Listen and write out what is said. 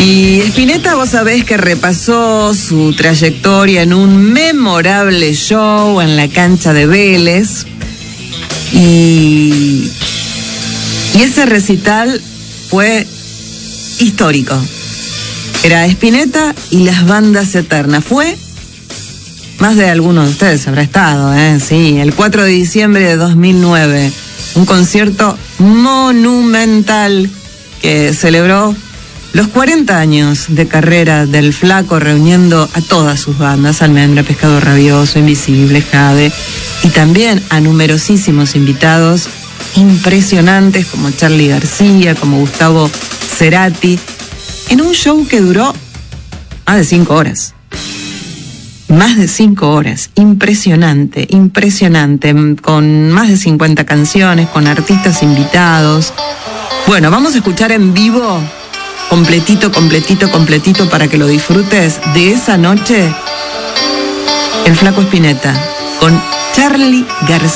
Y Spinetta, vos sabés que repasó su trayectoria en un memorable show en la cancha de Vélez. Y ese recital fue histórico. Era Spinetta y las bandas eternas. Fue, más de algunos de ustedes habrá estado, sí, el 4 de diciembre de 2009. Un concierto monumental que celebró los 40 años de carrera del Flaco, reuniendo a todas sus bandas: Almendra, Pescado Rabioso, Invisible, Jade, y también a numerosísimos invitados impresionantes como Charly García, como Gustavo Cerati, en un show que duró más de 5 horas. Más de 5 horas, impresionante, con más de 50 canciones, con artistas invitados. Bueno, vamos a escuchar en vivo, completito, para que lo disfrutes, de esa noche, el Flaco Spinetta, con Charly García.